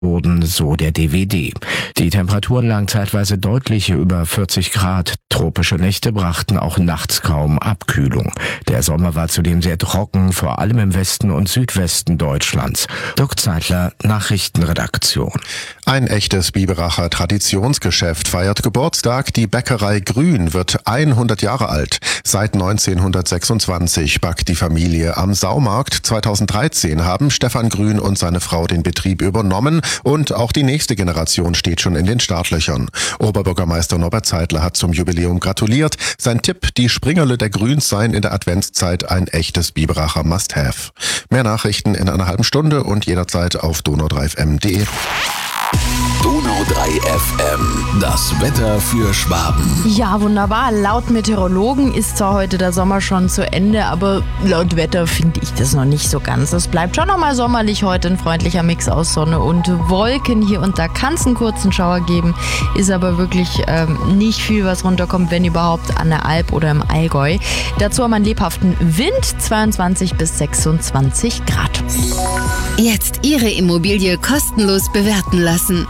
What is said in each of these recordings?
wurden, so der DWD. Die Temperaturen lagen zeitweise deutlich über 40 Grad. Tropische Nächte brachten auch nachts kaum Abkühlung. Der Sommer war zudem sehr trocken, vor allem im Westen und Südwesten Deutschlands. Dirk Zeitler, Nachrichtenredaktion. Ein echtes Biberacher Traditionsgeschäft feiert Geburtstag. Die Bäckerei Grün wird 100 Jahre alt. Seit 1926 backt die Familie am Saumarkt. 2013 haben Stefan Grün und seine Frau den Betrieb übernommen und auch die nächste Generation steht schon in den Startlöchern. Oberbürgermeister Norbert Zeitler hat zum Jubiläum gratuliert. Sein Tipp, die Springerle der Grüns seien in der Adventszeit ein echtes Biberacher Must-Have. Mehr Nachrichten in einer halben Stunde und jederzeit auf donau3fm.de. Donau 3 FM, das Wetter für Schwaben. Ja, wunderbar. Laut Meteorologen ist zwar heute der Sommer schon zu Ende, aber laut Wetter finde ich das noch nicht so ganz. Es bleibt schon noch mal sommerlich heute, ein freundlicher Mix aus Sonne und Wolken. Hier und da kann es einen kurzen Schauer geben, ist aber wirklich nicht viel, was runterkommt, wenn überhaupt, an der Alp oder im Allgäu. Dazu haben wir einen lebhaften Wind, 22 bis 26 Grad. Jetzt Ihre Immobilie kostenlos bewerten lassen.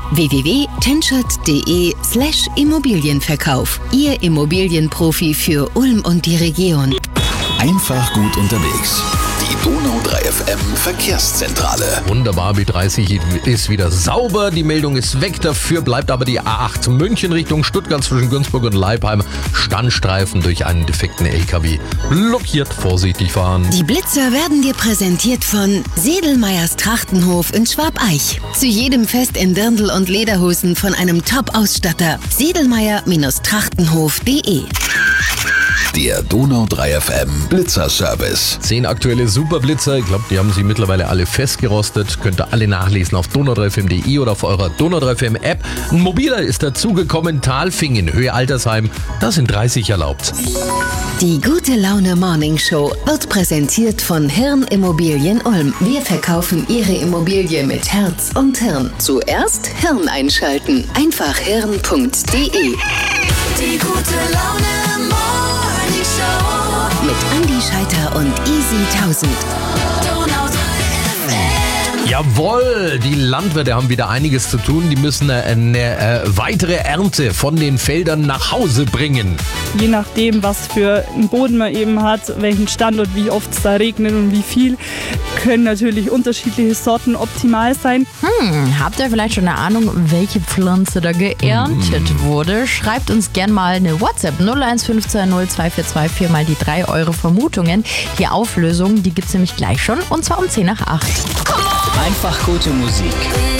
www.tenschert.de/Immobilienverkauf. Ihr Immobilienprofi für Ulm und die Region. Einfach gut unterwegs. Die Donau 3 FM Verkehrszentrale. Wunderbar, B30 ist wieder sauber, die Meldung ist weg, dafür bleibt aber die A8 München Richtung Stuttgart zwischen Günzburg und Leipheim. Standstreifen durch einen defekten LKW blockiert, vorsichtig fahren. Die Blitzer werden dir präsentiert von Sedelmeyers Trachtenhof in Schwabeich. Zu jedem Fest in Dirndl und Lederhosen von einem Top-Ausstatter. Sedelmeyer-Trachtenhof.de. Der Donau 3 FM Blitzer-Service. 10 aktuelle Superblitzer, ich glaube, die haben sie mittlerweile alle festgerostet. Könnt ihr alle nachlesen auf donau3fm.de oder auf eurer Donau 3 FM App. Ein mobiler ist dazugekommen, Talfing in Höhe Altersheim. Da sind 30 erlaubt. Die Gute Laune Morning Show wird präsentiert von Hirn Immobilien Ulm. Wir verkaufen Ihre Immobilie mit Herz und Hirn. Zuerst Hirn einschalten. Einfach hirn.de. Die Gute Laune Morning Show mit Andi Scheiter und Easy 1000. Donau 3 FM. Jawohl, die Landwirte haben wieder einiges zu tun. Die müssen eine weitere Ernte von den Feldern nach Hause bringen. Je nachdem, was für einen Boden man eben hat, welchen Standort, wie oft es da regnet und wie viel, können natürlich unterschiedliche Sorten optimal sein. Habt ihr vielleicht schon eine Ahnung, welche Pflanze da geerntet wurde? Schreibt uns gern mal eine WhatsApp 0115 0242 4 mal die 3 eure Vermutungen. Die Auflösung, die gibt's nämlich gleich schon und zwar um 10 nach 8. Einfach gute Musik.